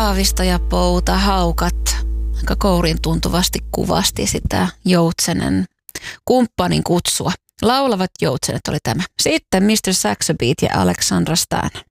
Haavisto ja Poutahaukat aika kourin tuntuvasti kuvasti sitä Joutsenen kumppanin kutsua. Laulavat joutsenet oli tämä. Sitten Mr. Saxobeat ja Alexandra Stan.